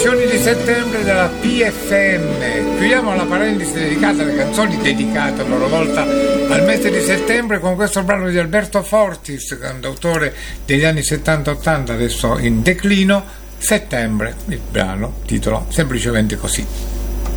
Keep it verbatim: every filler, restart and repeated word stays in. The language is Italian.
Canzoni di settembre della P F M. Chiudiamo la parentesi dedicata alle canzoni dedicate a loro volta al mese di settembre con questo brano di Alberto Fortis, cantautore degli anni settanta ottanta, adesso in declino. Settembre, il brano titolo semplicemente così.